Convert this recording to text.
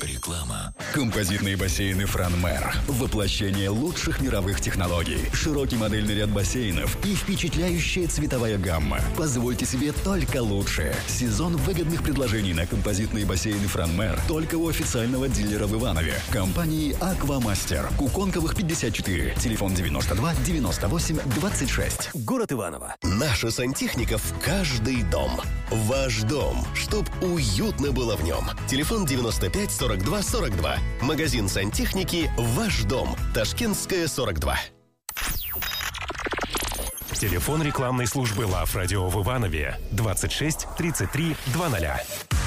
Реклама. Композитные бассейны «Франмер». Воплощение лучших мировых технологий. Широкий модельный ряд бассейнов и впечатляющая цветовая гамма. Позвольте себе только лучшее. Сезон выгодных предложений на композитные бассейны «Франмер» только у официального дилера в Иванове. Компании «Аквамастер». Куконковых 54. Телефон 92 98 26. Город Иваново. Наша сантехника в каждый дом. Ваш дом, чтоб уютно было в нем. Телефон 95 42 42. Магазин сантехники «Ваш дом». Ташкентская, 42. Телефон рекламной службы «Лав Радио» в Иванове 26 33 00.